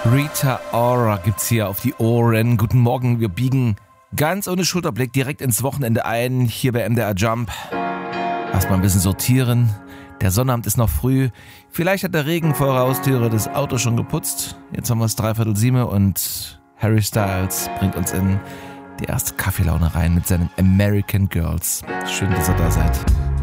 Rita Ora gibt's hier auf die Ohren. Guten Morgen, wir biegen ganz ohne Schulterblick direkt ins Wochenende ein, hier bei MDR Jump. Erstmal ein bisschen sortieren. Der Sonnabend ist noch früh. Vielleicht hat der Regen vor eurer Haustüre das Auto schon geputzt. Jetzt haben wir es 6:45 und Harry Styles bringt uns in die erste Kaffeelaune rein mit seinen American Girls. Schön, dass ihr da seid.